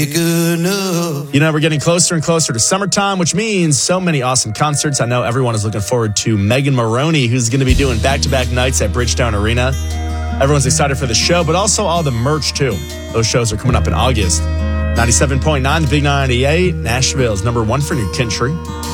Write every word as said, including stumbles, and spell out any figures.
Good enough. You know, we're getting closer and closer to summertime, which means so many awesome concerts. I know everyone is looking forward to Megan Maroney, who's going to be doing back-to-back nights at Bridgestone Arena. Everyone's excited for the show, but also all the merch, too. Those shows are coming up in August. ninety-seven point nine, the Big ninety-eight, Nashville's number one for new country.